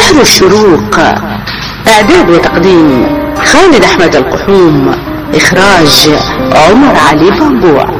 بحر الشروق. إعداد وتقديم خالد أحمد القحوم. إخراج عمر علي بامبوع.